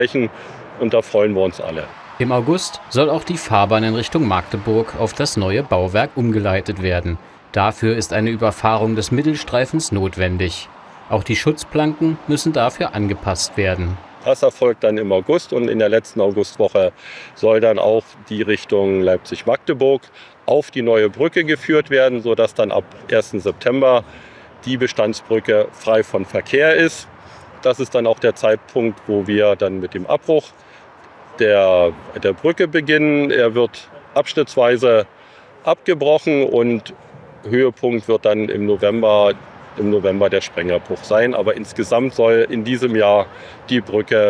Und da freuen wir uns alle. Im August soll auch die Fahrbahn in Richtung Magdeburg auf das neue Bauwerk umgeleitet werden. Dafür ist eine Überfahrung des Mittelstreifens notwendig. Auch die Schutzplanken müssen dafür angepasst werden. Das erfolgt dann im August und in der letzten Augustwoche soll dann auch die Richtung Leipzig-Magdeburg auf die neue Brücke geführt werden, sodass dann ab 1. September die Bestandsbrücke frei von Verkehr ist. Das ist dann auch der Zeitpunkt, wo wir dann mit dem Abbruch der Brücke beginnen. Er wird abschnittsweise abgebrochen und Höhepunkt wird dann im November der Sprengerbruch sein. Aber insgesamt soll in diesem Jahr die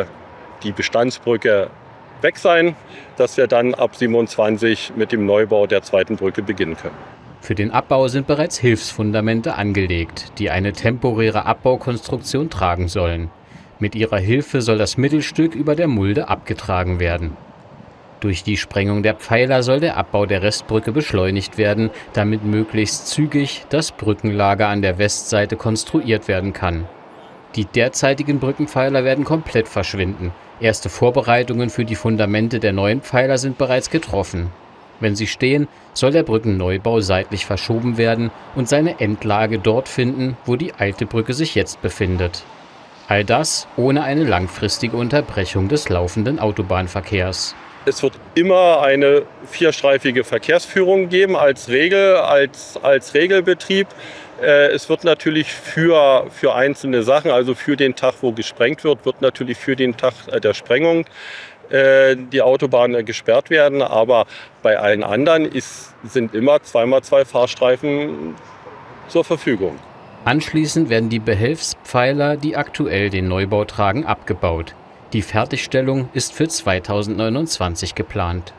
Bestandsbrücke weg sein, dass wir dann ab 27 mit dem Neubau der zweiten Brücke beginnen können. Für den Abbau sind bereits Hilfsfundamente angelegt, die eine temporäre Abbaukonstruktion tragen sollen. Mit ihrer Hilfe soll das Mittelstück über der Mulde abgetragen werden. Durch die Sprengung der Pfeiler soll der Abbau der Restbrücke beschleunigt werden, damit möglichst zügig das Brückenlager an der Westseite konstruiert werden kann. Die derzeitigen Brückenpfeiler werden komplett verschwinden. Erste Vorbereitungen für die Fundamente der neuen Pfeiler sind bereits getroffen. Wenn sie stehen, soll der Brückenneubau seitlich verschoben werden und seine Endlage dort finden, wo die alte Brücke sich jetzt befindet. All das ohne eine langfristige Unterbrechung des laufenden Autobahnverkehrs. Es wird immer eine vierstreifige Verkehrsführung geben als Regelbetrieb. Es wird natürlich für einzelne Sachen, also für den Tag, wo gesprengt wird natürlich für den Tag der Sprengung die Autobahn gesperrt werden. Aber bei allen anderen sind immer 2x2 Fahrstreifen zur Verfügung. Anschließend werden die Behelfspfeiler, die aktuell den Neubau tragen, abgebaut. Die Fertigstellung ist für 2029 geplant.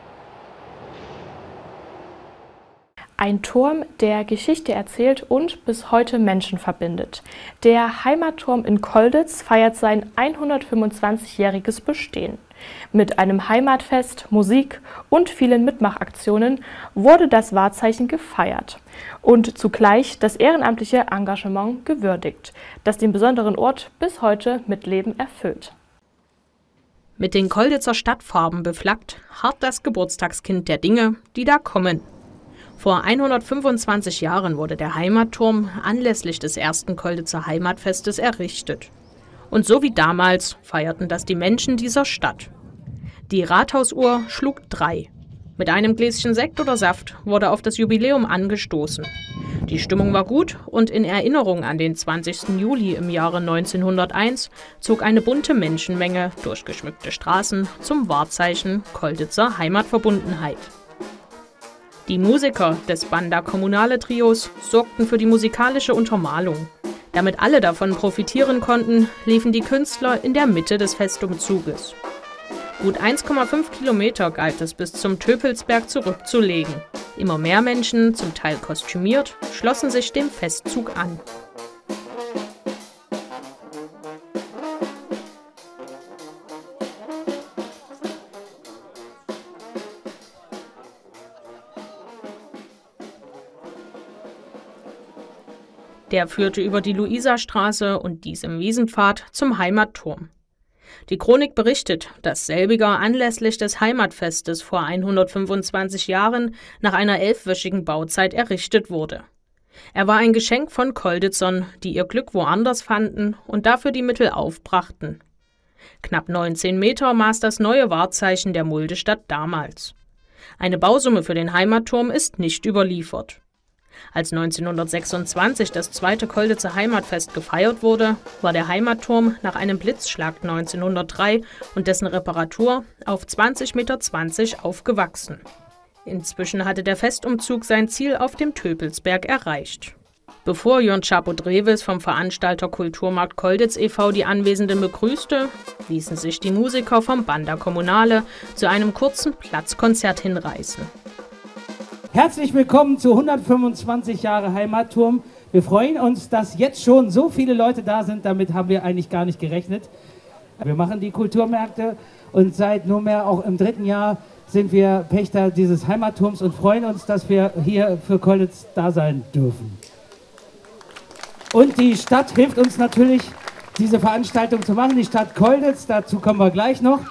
Ein Turm, der Geschichte erzählt und bis heute Menschen verbindet. Der Heimatturm in Kolditz feiert sein 125-jähriges Bestehen. Mit einem Heimatfest, Musik und vielen Mitmachaktionen wurde das Wahrzeichen gefeiert und zugleich das ehrenamtliche Engagement gewürdigt, das den besonderen Ort bis heute mit Leben erfüllt. Mit den Kolditzer Stadtfarben beflaggt, harrt das Geburtstagskind der Dinge, die da kommen. Vor 125 Jahren wurde der Heimatturm anlässlich des ersten Kolditzer Heimatfestes errichtet. Und so wie damals feierten das die Menschen dieser Stadt. Die Rathausuhr schlug 3. Mit einem Gläschen Sekt oder Saft wurde auf das Jubiläum angestoßen. Die Stimmung war gut und in Erinnerung an den 20. Juli im Jahre 1901 zog eine bunte Menschenmenge durch geschmückte Straßen zum Wahrzeichen Kolditzer Heimatverbundenheit. Die Musiker des Banda Kommunale Trios sorgten für die musikalische Untermalung. Damit alle davon profitieren konnten, liefen die Künstler in der Mitte des Festumzuges. Gut 1,5 Kilometer galt es bis zum Töpelsberg zurückzulegen. Immer mehr Menschen, zum Teil kostümiert, schlossen sich dem Festzug an. Der führte über die Luisastraße und diesem Wiesenpfad zum Heimatturm. Die Chronik berichtet, dass selbiger anlässlich des Heimatfestes vor 125 Jahren nach einer 11-wöchigen Bauzeit errichtet wurde. Er war ein Geschenk von Kolditzern, die ihr Glück woanders fanden und dafür die Mittel aufbrachten. Knapp 19 Meter maß das neue Wahrzeichen der Muldestadt damals. Eine Bausumme für den Heimatturm ist nicht überliefert. Als 1926 das zweite Kolditzer Heimatfest gefeiert wurde, war der Heimatturm nach einem Blitzschlag 1903 und dessen Reparatur auf 20,20 Meter aufgewachsen. Inzwischen hatte der Festumzug sein Ziel auf dem Töpelsberg erreicht. Bevor Jörn Chabot-Drewes vom Veranstalter Kulturmarkt Kolditz e.V. die Anwesenden begrüßte, ließen sich die Musiker vom Banda Kommunale zu einem kurzen Platzkonzert hinreißen. Herzlich willkommen zu 125 Jahre Heimatturm. Wir freuen uns, dass jetzt schon so viele Leute da sind. Damit haben wir eigentlich gar nicht gerechnet. Wir machen die Kulturmärkte und seit nunmehr auch im 3. Jahr sind wir Pächter dieses Heimatturms und freuen uns, dass wir hier für Kolditz da sein dürfen. Und die Stadt hilft uns natürlich, diese Veranstaltung zu machen. Die Stadt Kolditz, dazu kommen wir gleich noch.